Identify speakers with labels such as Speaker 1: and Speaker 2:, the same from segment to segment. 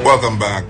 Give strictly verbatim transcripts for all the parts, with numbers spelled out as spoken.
Speaker 1: Welcome back.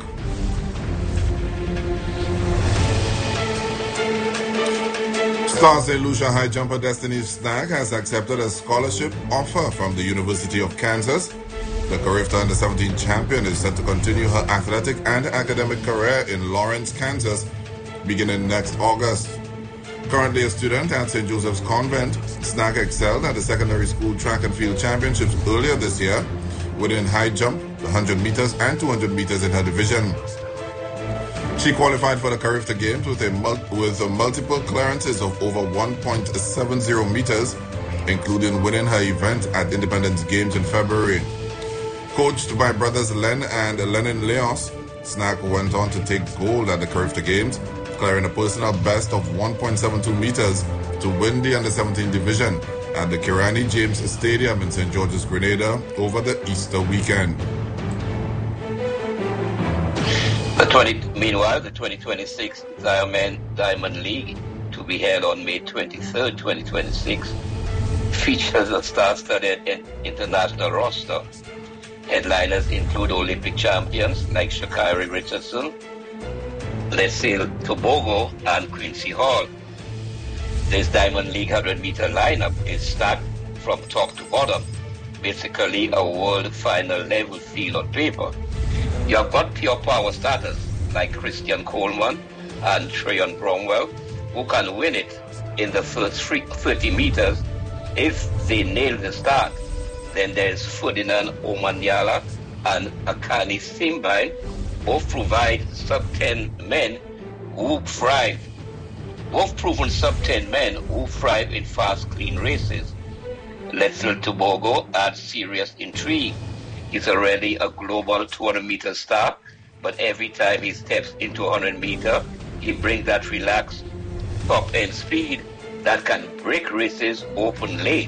Speaker 1: Star Saint Lucia high jumper Destiny Snack has accepted a scholarship offer from the University of Kansas. The Carifta under seventeen champion is set to continue her athletic and academic career in Lawrence, Kansas, beginning next August. Currently a student at Saint Joseph's Convent, Snack excelled at the secondary school track and field championships earlier this year within high jump, one hundred meters and two hundred meters in her division. She qualified for the Carifta Games with, a mul- with a multiple clearances of over one point seven zero meters, including winning her event at Independence Games in February. Coached by brothers Len and Lenin Leos, Snack went on to take gold at the Carifta Games, clearing a personal best of one point seven two meters to win the under seventeen division at the Kirani James Stadium in Saint George's, Grenada over the Easter weekend.
Speaker 2: The twenty, meanwhile, the twenty twenty-six Diamond, Diamond League, to be held on May twenty-third, twenty twenty-six, features a star-studded international roster. Headliners include Olympic champions like Sha'Carri Richardson, Leslie Tobogo, and Quincy Hall. This Diamond League one hundred meter lineup is stacked from top to bottom, basically a world final level field on paper. You have got pure power starters like Christian Coleman and Trayon Bromwell, who can win it in the first thirty meters if they nail the start. Then there's Ferdinand Omanyala and Akani Simbine, both provide sub ten men who thrive. Both proven sub ten men who thrive in fast, clean races. Leslie Tobogo adds serious intrigue. He's already a global two hundred meter star, but every time he steps into one hundred meter, he brings that relaxed top-end speed that can break races open late.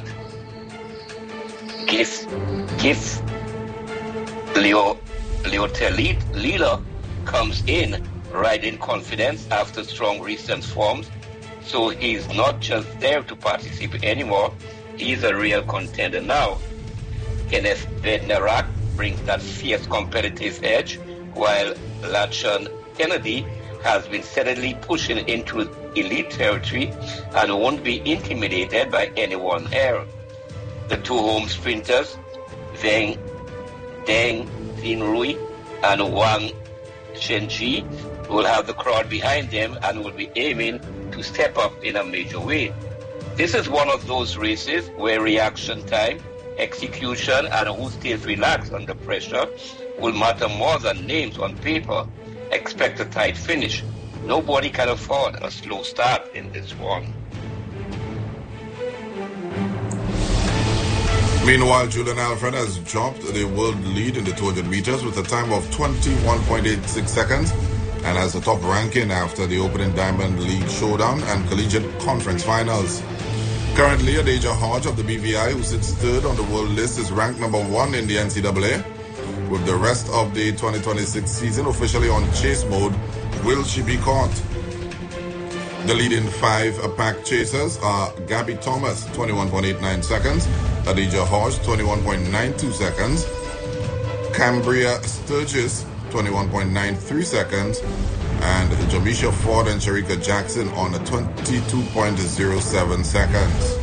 Speaker 2: Gif, Gif Leo, Leo Lila comes in riding confidence after strong recent forms, so he's not just there to participate anymore, he's a real contender now. Kenneth Bednarak brings that fierce competitive edge, while Lachlan Kennedy has been steadily pushing into elite territory and won't be intimidated by anyone else. The two home sprinters, Veng Deng Tinrui and Wang Shenji, will have the crowd behind them and will be aiming to step up in a major way. This is one of those races where reaction time, execution, and who stays relaxed under pressure will matter more than names on paper. Expect a tight finish. Nobody can afford a slow start in this one.
Speaker 1: Meanwhile, Julian Alfred has dropped the world lead in the two hundred meters with a time of twenty-one point eight six seconds and has the top ranking after the opening Diamond League showdown and collegiate conference finals. Currently, Adejah Hodge of the B V I, who sits third on the world list, is ranked number one in the N C double A. With the rest of the twenty twenty-six season officially on chase mode, will she be caught? The leading five pack chasers are Gabby Thomas, twenty-one point eight nine seconds, Adejah Hodge, twenty-one point nine two seconds, Cambria Sturgis, twenty-one point nine three seconds, and Jamisha Ford and Sharika Jackson on a twenty-two point zero seven seconds.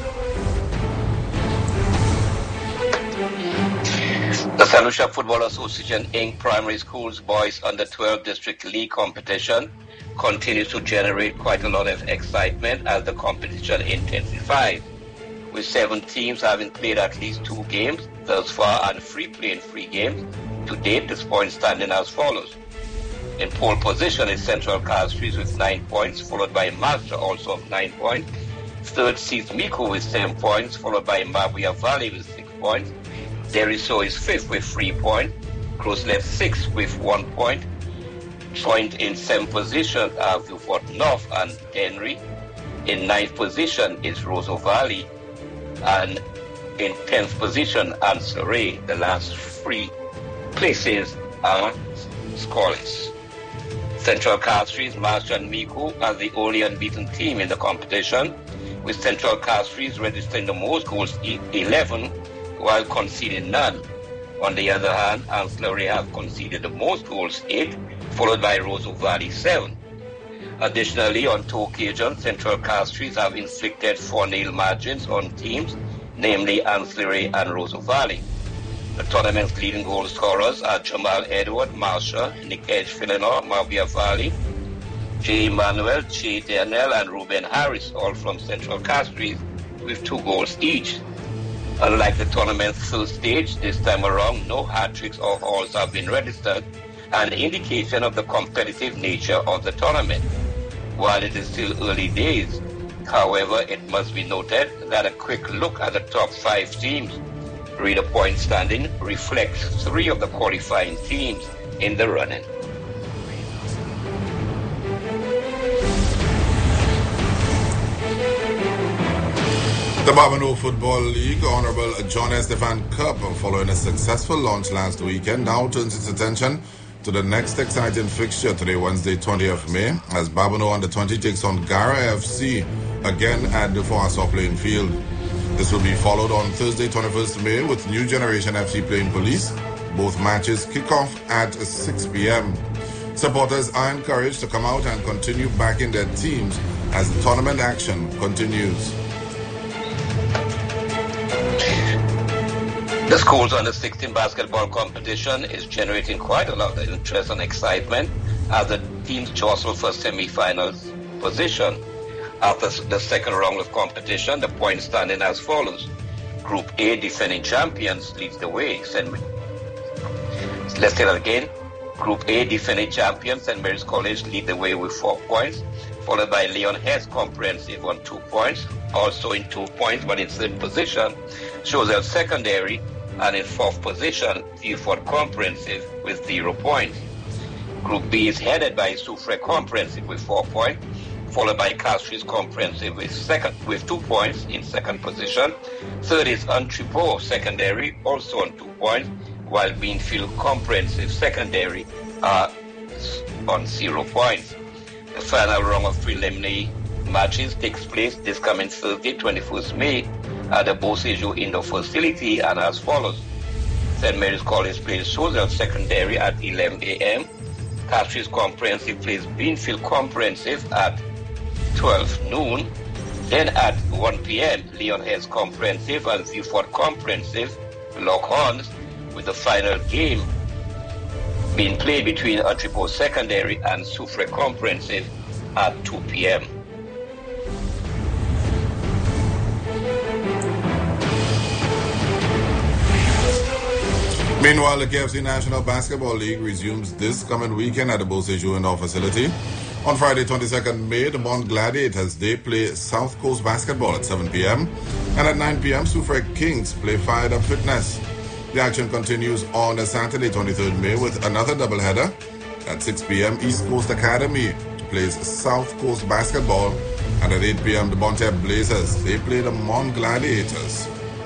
Speaker 2: The Saint Lucia Football Association Incorporated Primary Schools Boys Under twelve District League competition continues to generate quite a lot of excitement as the competition intensifies, with seven teams having played at least two games thus far and three playing three games. To date, this point standing as follows. In pole position is Central Castries with nine points, followed by Master also of nine points. Third sees Miko with seven points, followed by Mabuya Valley with six points. Deriso is fifth with three points. Close left sixth with one point. Joint in seventh position are Beaufort North and Henry. In ninth position is Roseau Valley. And in tenth position, Anseray. The last three places are scoreless. Central Castries, Master and Miko are the only unbeaten team in the competition, with Central Castries registering the most goals, eleven, while conceding none. On the other hand, Ancillary have conceded the most goals, eight, followed by Roseau Valley, seven. Additionally, on two occasions, Central Castries have inflicted four-nil margins on teams, namely Ancillary and Roseau Valley. The tournament's leading goal scorers are Jamal Edward, Marsha, Nick Edge-Fillinor, Mavia Valley, J. Emmanuel, J. Daniel, and Ruben Harris, all from Central Castries, with two goals each. Unlike the tournament's third stage, this time around, no hat-tricks or hauls have been registered, an indication of the competitive nature of the tournament. While it is still early days, however, it must be noted that a quick look at the top five teams, reader point standing, reflects three of the qualifying teams in the running.
Speaker 1: The Barbano Football League Honorable John Estefan Cup, following a successful launch last weekend, now turns its attention to the next exciting fixture today, Wednesday, twentieth of May, as Barbano under twenty takes on Gara F C again at the Foasor playing field. This will be followed on Thursday, twenty-first of May, with New Generation F C playing Police. Both matches kick off at six p.m. Supporters are encouraged to come out and continue backing their teams as the tournament action continues.
Speaker 2: The school's under sixteen basketball competition is generating quite a lot of interest and excitement as the teams jostle for semi-finals position. After the second round of competition, the points standing as follows. Group A, defending champions, leads the way. Let's say that again. Group A, defending champions, Saint Mary's College lead the way with four points, followed by Leon Hess Comprehensive on two points. Also in two points, but in third position, Choiseul Secondary, and in fourth position, Beaufort Comprehensive with zero points. Group B is headed by Soufrière Comprehensive with four points, followed by Castries Comprehensive with second with two points in second position. Third is Entrepot Secondary, also on two points, while Beanfield Comprehensive Secondary are on zero points. The final round of preliminary matches takes place this coming Thursday, twenty-first of May, at the Beauséjour Indoor Facility, and as follows. Saint Mary's College plays Choiseul Secondary at eleven a.m. Castries Comprehensive plays Beanfield Comprehensive at twelve noon. Then at one p.m., Leon Hess Comprehensive and Beaufort Comprehensive lock horns, with the final game being played between Entrepot Secondary and Soufrière Comprehensive at two p.m.
Speaker 1: Meanwhile, the K F C National Basketball League resumes this coming weekend at the Beauséjour Indoor Facility. On Friday, twenty-second of May, the Mont Gladiators, they play South Coast Basketball at seven p.m. And at nine p.m., Soufrière Kings play Fired Up Fitness. The action continues on a Saturday, twenty-third of May, with another doubleheader. At six p.m., East Coast Academy plays South Coast Basketball. And at eight p.m., the Bonteb Blazers, they play the Mont Gladiators.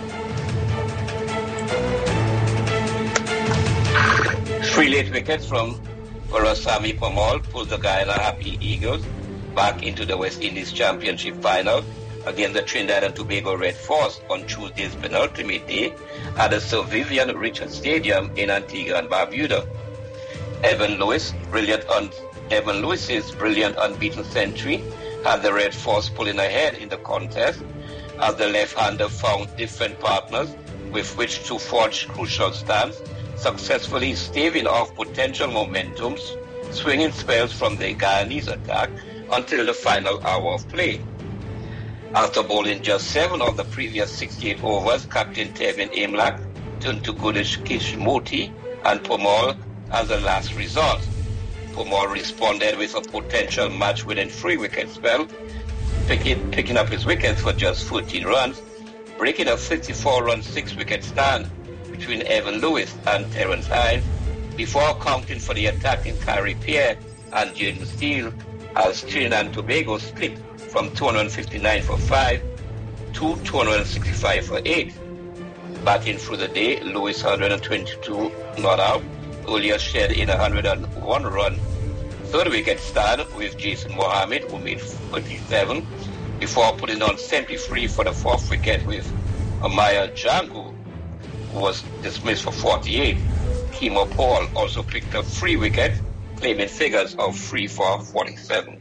Speaker 2: Three late wickets from Parasami Pamal pulled the Guyana Happy Eagles back into the West Indies Championship final against the Trinidad and Tobago Red Force on Tuesday's penultimate day at the Sir Vivian Richards Stadium in Antigua and Barbuda. Evan Lewis, brilliant un- Evan Lewis's brilliant unbeaten century had the Red Force pulling ahead in the contest as the left-hander found different partners with which to forge crucial stands, successfully staving off potential momentums, swinging spells from the Guyanese attack until the final hour of play. After bowling just seven of the previous sixty-eight overs, Captain Tevin Imlach turned to Gudish Kishmoti and Pomal as a last resort. Pomal responded with a potential match-winning three-wicket spell, picking, picking up his wickets for just fourteen runs, breaking a fifty-four-run six-wicket stand between Evan Lewis and Terence Hine, before counting for the attacking Kyrie Pierre and Jaden Steele as Trinidad and Tobago split from two hundred fifty-nine for five to two hundred sixty-five for eight. Batting through the day, Lewis one hundred twenty-two not out, earlier shed in a one hundred one run third wicket stand with Jason Mohammed, who made thirty-seven, before putting on seventy-three for the fourth wicket with Amaya Django, was dismissed for forty-eight. Kimo Paul also picked up three wickets, claiming figures of three for forty-seven.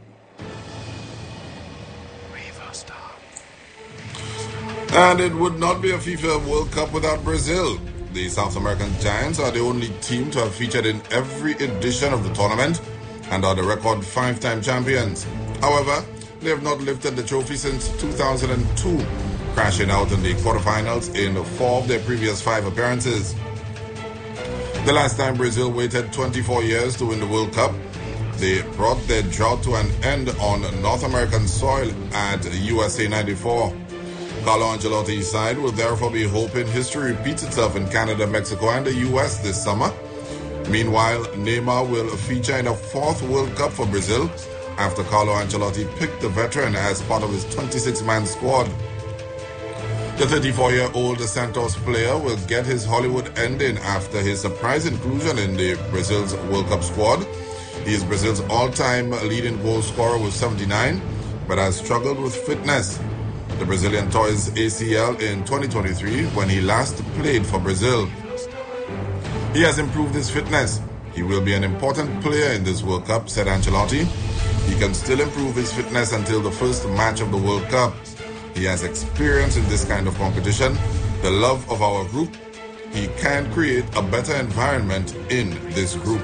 Speaker 1: And it would not be a FIFA World Cup without Brazil. The South American Giants are the only team to have featured in every edition of the tournament and are the record five-time champions. However, they have not lifted the trophy since two thousand two, crashing out in the quarterfinals in four of their previous five appearances. The last time Brazil waited twenty-four years to win the World Cup, they brought their drought to an end on North American soil at U S A ninety-four. Carlo Ancelotti's side will therefore be hoping history repeats itself in Canada, Mexico, and the U S this summer. Meanwhile, Neymar will feature in a fourth World Cup for Brazil after Carlo Ancelotti picked the veteran as part of his twenty-six man squad. The thirty-four-year-old Santos player will get his Hollywood ending after his surprise inclusion in the Brazil's World Cup squad. He is Brazil's all-time leading goal scorer with seventy-nine, but has struggled with fitness. The Brazilian tore his A C L in twenty twenty-three when he last played for Brazil. He has improved his fitness. He will be an important player in this World Cup, said Ancelotti. He can still improve his fitness until the first match of the World Cup. He has experience in this kind of competition, the love of our group. He can create a better environment in this group.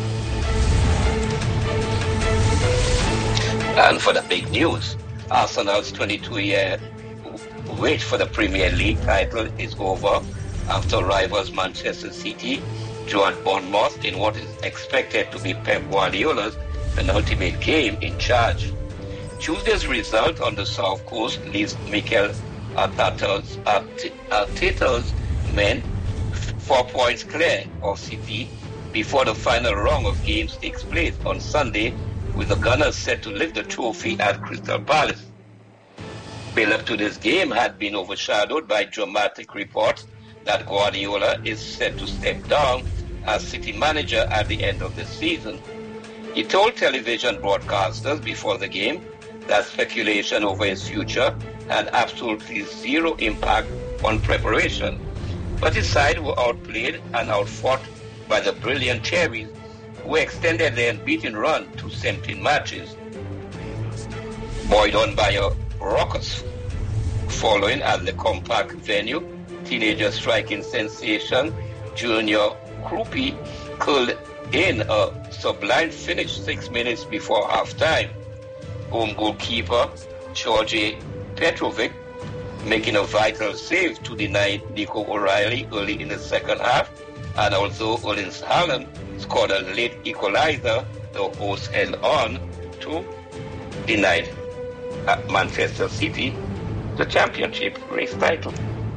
Speaker 2: And for the big news, Arsenal's twenty-two-year wait for the Premier League title is over after rivals Manchester City joined Bournemouth in what is expected to be Pep Guardiola's penultimate game in charge. Tuesday's result on the South Coast leaves Mikel Arteta's, Arteta's men four points clear of City before the final round of games takes place on Sunday, with the Gunners set to lift the trophy at Crystal Palace. Build-up to this game had been overshadowed by dramatic reports that Guardiola is set to step down as City manager at the end of the season. He told television broadcasters before the game that speculation over his future had absolutely zero impact on preparation, but his side were outplayed and outfought by the brilliant Cherries, who extended their unbeaten run to seventeen matches. Buoyed on by a raucous following at the compact venue, teenager striking sensation Junior Krupi curled in a sublime finish six minutes before half-time. Home goalkeeper Georgi Petrovic making a vital save to deny Nico O'Reilly early in the second half, and also Erling Haaland scored a late equalizer. The hosts held on to deny Manchester City the championship race title.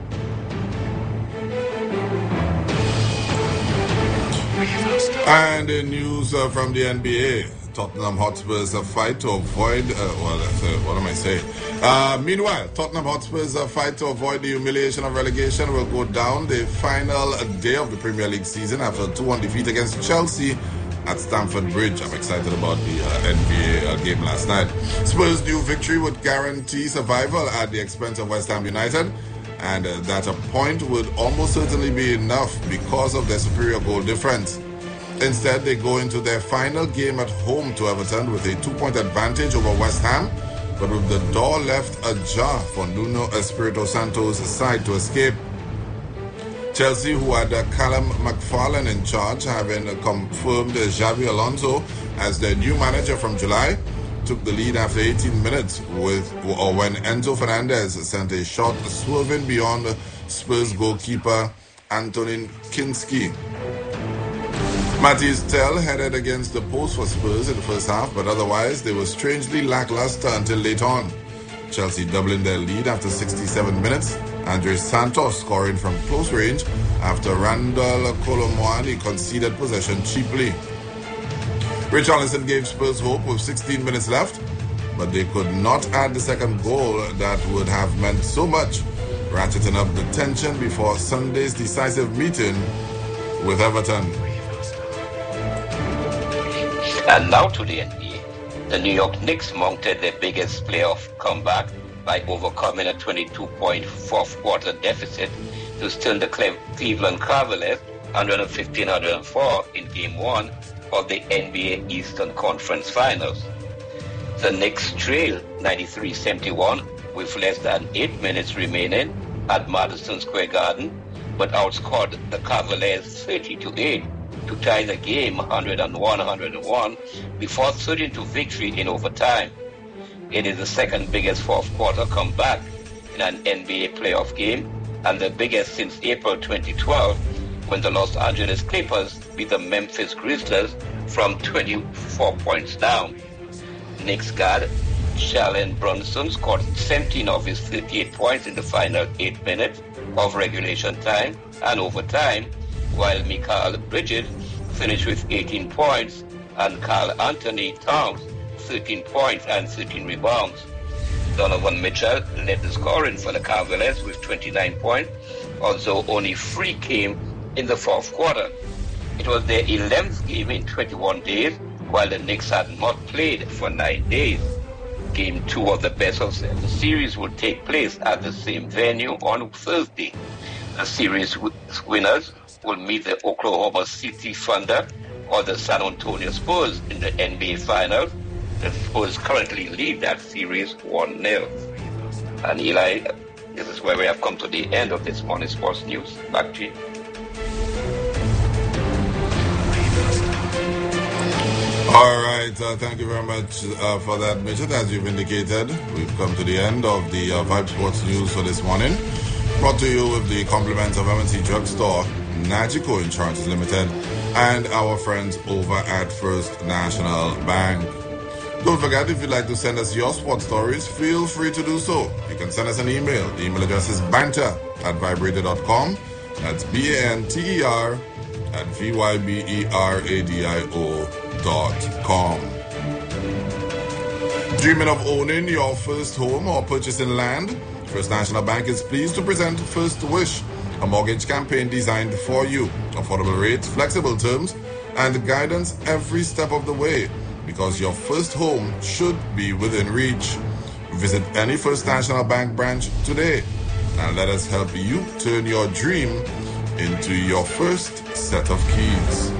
Speaker 1: And in news uh, from the N B A, Tottenham Hotspur's uh, fight to avoid, uh, well, uh, what am I saying? Uh, meanwhile, Tottenham Hotspur's uh, fight to avoid the humiliation of relegation will go down the final day of the Premier League season after a two one defeat against Chelsea at Stamford Bridge. I'm excited about the uh, N B A uh, game last night. Spurs' new victory would guarantee survival at the expense of West Ham United, and uh, that a point would almost certainly be enough because of their superior goal difference. Instead, they go into their final game at home to Everton with a two-point advantage over West Ham, but with the door left ajar for Nuno Espirito Santo's side to escape. Chelsea, who had uh, Callum McFarlane in charge, having uh, confirmed uh, Xabi Alonso as their new manager from July, took the lead after eighteen minutes with, or when Enzo Fernandez sent a shot swerving beyond Spurs goalkeeper Antonin Kinski. Matthias Tel headed against the post for Spurs in the first half, but otherwise they were strangely lackluster until late on. Chelsea doubling their lead after sixty-seven minutes, Andre Santos scoring from close range after Randall Kolo Muani conceded possession cheaply. Richarlison gave Spurs hope with sixteen minutes left, but they could not add the second goal that would have meant so much, ratcheting up the tension before Sunday's decisive meeting with Everton.
Speaker 2: And now to the N B A. The New York Knicks mounted their biggest playoff comeback by overcoming a twenty-two point fourth quarter deficit to stun the Cleveland Cavaliers one fifteen to one oh four in Game one of the N B A Eastern Conference Finals. The Knicks trailed ninety-three seventy-one with less than eight minutes remaining at Madison Square Garden, but outscored the Cavaliers thirty to eight to tie the game one oh one to one oh one before surging to victory in overtime. It is the second biggest fourth quarter comeback in an N B A playoff game and the biggest since April twenty twelve, when the Los Angeles Clippers beat the Memphis Grizzlies from twenty-four points down. Knicks guard Jalen Brunson scored seventeen of his thirty-eight points in the final eight minutes of regulation time and overtime, while Mikal Bridges finished with eighteen points and Karl Anthony Towns thirteen points and thirteen rebounds. Donovan Mitchell led the scoring for the Cavaliers with twenty-nine points, although only three came in the fourth quarter. It was their eleventh game in twenty-one days, while the Knicks had not played for nine days. Game two of the best of seven series will take place at the same venue on Thursday. The series winners will meet the Oklahoma City Thunder or the San Antonio Spurs in the N B A Finals. The Spurs currently lead that series one nil. And Eli, this is where we have come to the end of this morning's sports news. Back to you.
Speaker 1: All right, uh, thank you very much uh, for that, Mitchell. As you've indicated, we've come to the end of the uh, Vibe Sports News for this morning. Brought to you with the compliments of M and C Drugstore, Nagico Insurance Limited, and our friends over at First National Bank. Don't forget, if you'd like to send us your sports stories, feel free to do so. You can send us an email. The email address is banter at vibrator dot com. That's B A N T E R at V Y B E R A D I O dot com. Dreaming of owning your first home or purchasing land? First National Bank is pleased to present First Wish, a mortgage campaign designed for you. Affordable rates, flexible terms, and guidance every step of the way, because your first home should be within reach. Visit any First National Bank branch today and let us help you turn your dream into your first set of keys.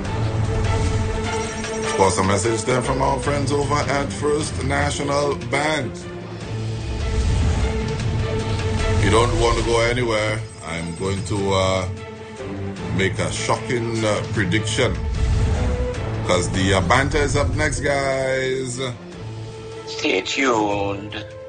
Speaker 1: Of course, a message there from our friends over at First National Bank. You don't want to go anywhere. I'm going to uh, make a shocking uh, prediction, because the uh, banter is up next, guys.
Speaker 2: Stay tuned.